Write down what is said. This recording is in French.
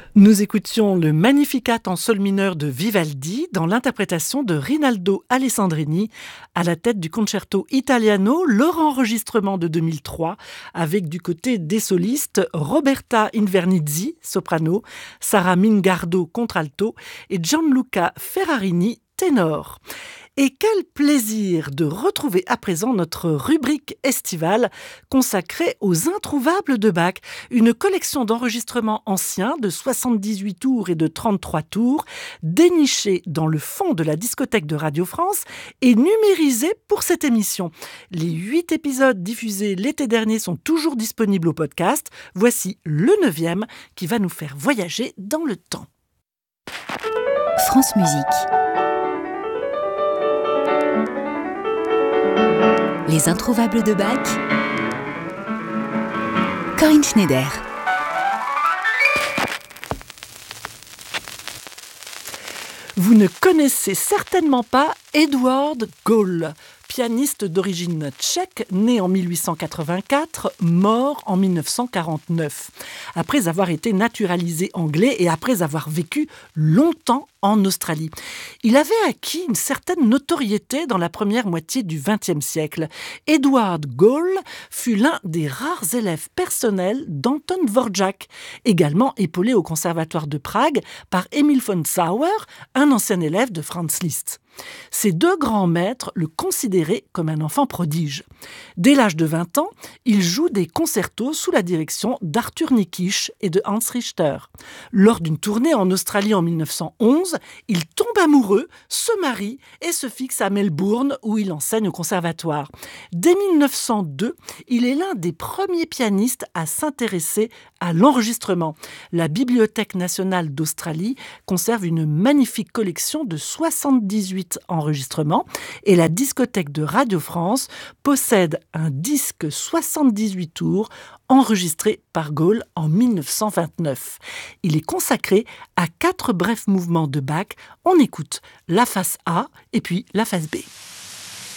Nous écoutions le Magnificat en sol mineur de Vivaldi dans l'interprétation de Rinaldo Alessandrini à la tête du Concerto Italiano, leur enregistrement de 2003 avec du côté des solistes Roberta Invernizzi, soprano, Sara Mingardo, contralto et Gianluca Ferrarini, ténor. Et quel plaisir de retrouver à présent notre rubrique estivale consacrée aux introuvables de Bach, une collection d'enregistrements anciens de 78 tours et de 33 tours, dénichés dans le fond de la discothèque de Radio France et numérisés pour cette émission. Les 8 épisodes diffusés l'été dernier sont toujours disponibles au podcast. Voici le 9e qui va nous faire voyager dans le temps. France Musique. Les introuvables de Bach. Corinne Schneider. Vous ne connaissez certainement pas Edward Goll, pianiste d'origine tchèque, né en 1884, mort en 1949, après avoir été naturalisé anglais et après avoir vécu longtemps en Australie. Il avait acquis une certaine notoriété dans la première moitié du XXe siècle. Edward Goll fut l'un des rares élèves personnels d'Anton Dvorak, également épaulé au Conservatoire de Prague par Emil von Sauer, un ancien élève de Franz Liszt. Ces deux grands maîtres le considéraient comme un enfant prodige. Dès l'âge de 20 ans, il joue des concertos sous la direction d'Arthur Nikisch et de Hans Richter. Lors d'une tournée en Australie en 1911, il tombe amoureux, se marie et se fixe à Melbourne où il enseigne au conservatoire. Dès 1902, il est l'un des premiers pianistes à s'intéresser à l'enregistrement. La Bibliothèque nationale d'Australie conserve une magnifique collection de 78 enregistrements et la discothèque de Radio France possède un disque 78 tours enregistré par Goll en 1929. Il est consacré à 4 brefs mouvements de Bach. On écoute la face A et puis la face B.